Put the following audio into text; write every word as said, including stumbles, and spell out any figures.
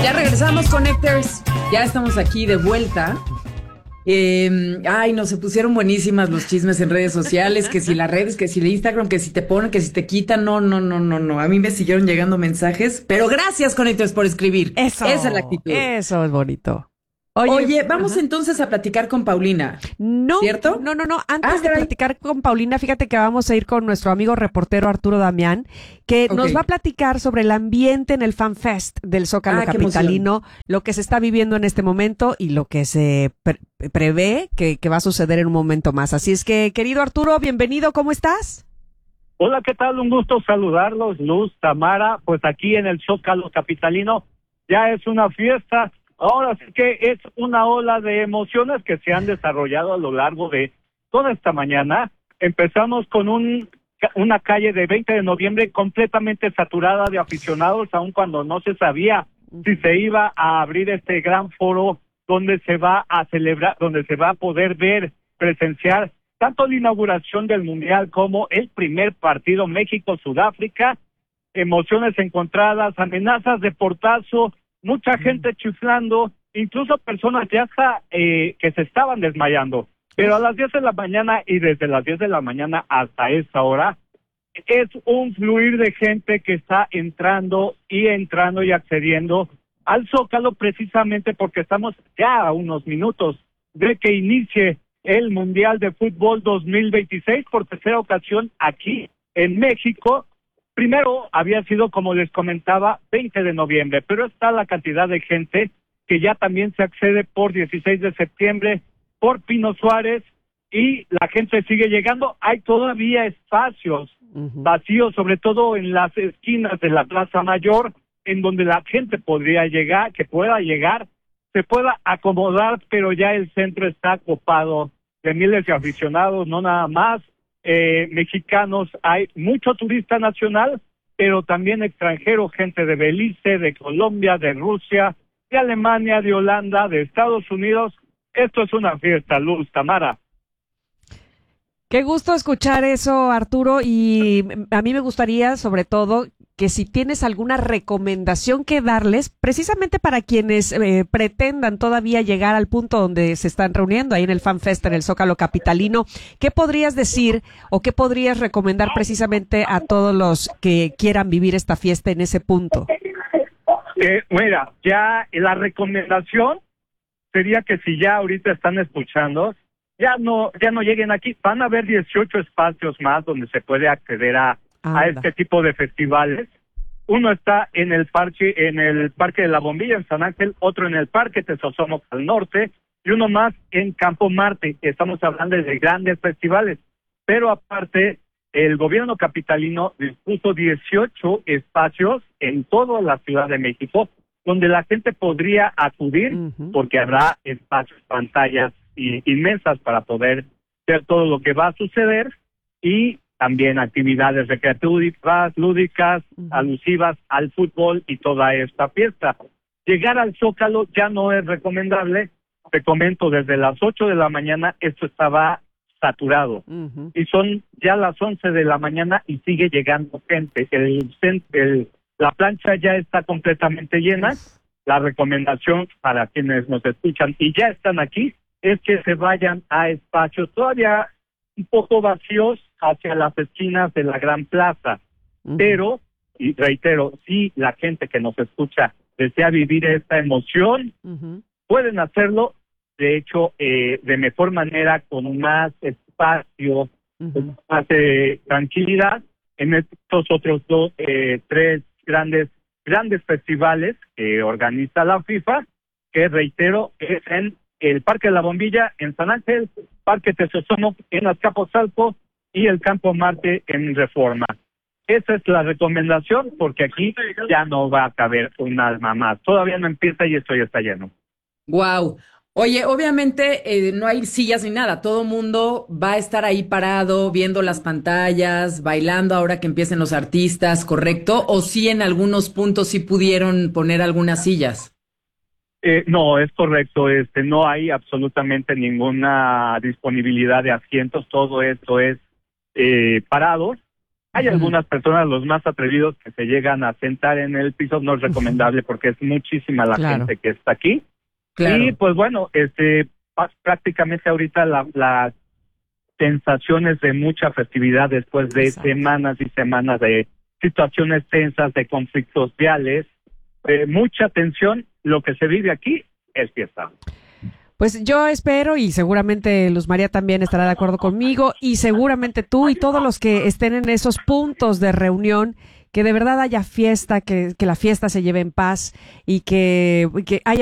Ya regresamos, Connectors. Ya estamos aquí de vuelta. Eh, ay, no, se pusieron buenísimas los chismes en redes sociales, que si las redes, que si el Instagram, que si te ponen, que si te quitan. No, no, no, no, no. A mí me siguieron llegando mensajes, pero gracias, Connectors, por escribir. Eso, Esa es la actitud. Eso es bonito. Oye, Oye, vamos ajá. entonces a platicar con Paulina. No, ¿Cierto? no, no, no. Antes Ah, de caray. platicar con Paulina, fíjate que vamos a ir con nuestro amigo reportero Arturo Damián, que Ok. nos va a platicar sobre el ambiente en el FanFest del Zócalo Ah, qué Capitalino, lo que se está viviendo en este momento y lo que se pre- prevé que, que va a suceder en un momento más. Así es que, querido Arturo, bienvenido, ¿cómo estás? Hola, ¿qué tal? Un gusto saludarlos, Luz, Tamara. Pues aquí en el Zócalo Capitalino ya es una fiesta. Ahora sí que es una ola de emociones que se han desarrollado a lo largo de toda esta mañana. Empezamos con un una calle de veinte de noviembre completamente saturada de aficionados, aun cuando no se sabía si se iba a abrir este gran foro donde se va a celebrar, donde se va a poder ver, presenciar tanto la inauguración del Mundial como el primer partido México-Sudáfrica. Emociones encontradas, amenazas de portazo, mucha gente chiflando, incluso personas ya hasta, eh, que se estaban desmayando. Pero a las diez de la mañana y desde las diez de la mañana hasta esta hora, es un fluir de gente que está entrando y entrando y accediendo al Zócalo, precisamente porque estamos ya a unos minutos de que inicie el Mundial de Fútbol dos mil veintiséis por tercera ocasión aquí en México. Primero había sido, como les comentaba, veinte de noviembre, pero está la cantidad de gente que ya también se accede por dieciséis de septiembre, por Pino Suárez, y la gente sigue llegando. Hay todavía espacios Uh-huh. vacíos, sobre todo en las esquinas de la Plaza Mayor, en donde la gente podría llegar, que pueda llegar, se pueda acomodar, pero ya el centro está copado de miles de aficionados, no nada más eh, mexicanos, hay mucho turista nacional, pero también extranjero, gente de Belice, de Colombia, de Rusia, de Alemania, de Holanda, de Estados Unidos. Esto es una fiesta, Luz, Tamara. Qué gusto escuchar eso, Arturo, y a mí me gustaría, sobre todo, que si tienes alguna recomendación que darles, precisamente para quienes eh, pretendan todavía llegar al punto donde se están reuniendo, ahí en el FanFest, en el Zócalo Capitalino, ¿qué podrías decir o qué podrías recomendar precisamente a todos los que quieran vivir esta fiesta en ese punto? Eh, mira, ya la recomendación sería que si ya ahorita están escuchando, ya no ya no lleguen aquí. Van a haber dieciocho espacios más donde se puede acceder a, a este tipo de festivales. Uno está en el parque en el Parque de la Bombilla en San Ángel, otro en el Parque Tesosomoc al norte y uno más en Campo Marte. Estamos hablando de grandes festivales, pero aparte el gobierno capitalino dispuso dieciocho espacios en toda la Ciudad de México donde la gente podría acudir, uh-huh. porque habrá espacios, pantallas y inmensas para poder ver todo lo que va a suceder y también actividades recreativas, lúdicas, uh-huh. alusivas al fútbol y toda esta fiesta. Llegar al Zócalo ya no es recomendable. Te comento, desde las ocho de la mañana esto estaba saturado, uh-huh. y son ya las once de la mañana y sigue llegando gente. El, el La plancha ya está completamente llena. La recomendación para quienes nos escuchan y ya están aquí es que se vayan a espacios todavía un poco vacíos hacia las esquinas de la Gran Plaza. Uh-huh. Pero, y reitero, si la gente que nos escucha desea vivir esta emoción, uh-huh. pueden hacerlo, de hecho, eh, de mejor manera, con más espacio, uh-huh. más eh, tranquilidad, en estos otros dos, eh, tres grandes grandes festivales que organiza la FIFA, que reitero es en el Parque de la Bombilla en San Ángel, Parque Tesosomoc en Azcapotzalco y el Campo Marte en Reforma. Esa es la recomendación, porque aquí ya no va a caber un alma más. Todavía no empieza y esto ya está lleno. Wow. Oye, obviamente eh, no hay sillas ni nada, todo mundo va a estar ahí parado, viendo las pantallas, bailando ahora que empiecen los artistas, ¿correcto? ¿O sí en algunos puntos sí pudieron poner algunas sillas? Eh, no, es correcto, este, no hay absolutamente ninguna disponibilidad de asientos, todo esto es eh, parado, Hay Ujú. algunas personas, los más atrevidos, que se llegan a sentar en el piso. No es recomendable porque es muchísima la Claro. gente que está aquí. Claro. Y pues bueno, este pa- prácticamente ahorita la, las sensaciones de mucha festividad después de Exacto. semanas y semanas de situaciones tensas, de conflictos viales, eh, mucha tensión. Lo que se vive aquí es fiesta. Pues yo espero, y seguramente Luz María también estará de acuerdo conmigo, y seguramente tú y todos los que estén en esos puntos de reunión, que de verdad haya fiesta, que, que la fiesta se lleve en paz y que, que haya